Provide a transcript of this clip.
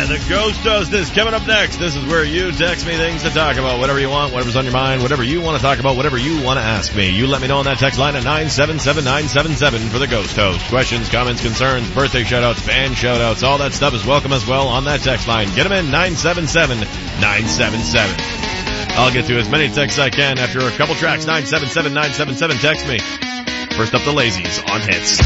the Ghost Host is coming up next. This is where you text me things to talk about, whatever you want, whatever's on your mind, whatever you want to talk about, whatever you want to ask me. You let me know on that text line at 977-977 for the Ghost Host. Questions, comments, concerns, birthday shout-outs, band shout-outs, all that stuff is welcome as well on that text line. Get them in 977-977. I'll get to as many texts as I can after a couple tracks. 977-977. Text me. First up, the Lazies on Hits.